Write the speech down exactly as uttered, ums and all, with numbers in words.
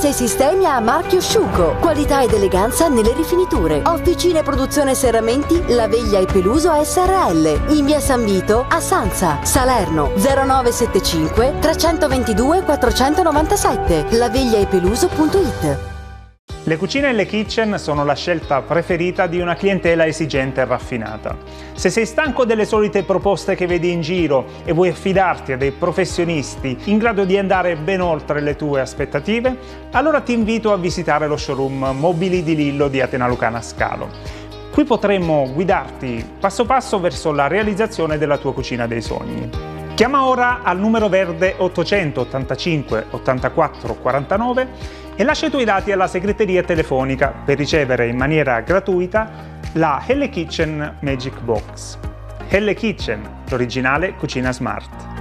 Piazza e sistemi a marchio Sciuco. Qualità ed eleganza nelle rifiniture. Officine produzione serramenti La Veglia e Peluso S R L. In via San Vito a Sanza, Salerno zero nove sette cinque tre due due quattro nove sette. lavegliaepeluso punto it. Le cucine e le kitchen sono la scelta preferita di una clientela esigente e raffinata. Se sei stanco delle solite proposte che vedi in giro e vuoi affidarti a dei professionisti in grado di andare ben oltre le tue aspettative, allora ti invito a visitare lo showroom Mobili di Lillo di Atena Lucana Scalo. Qui potremmo guidarti passo passo verso la realizzazione della tua cucina dei sogni. Chiama ora al numero verde ottocentottantacinque ottantaquattro quarantanove e lascia i tuoi dati alla segreteria telefonica per ricevere in maniera gratuita la Helle Kitchen Magic Box. Helle Kitchen, l'originale cucina smart.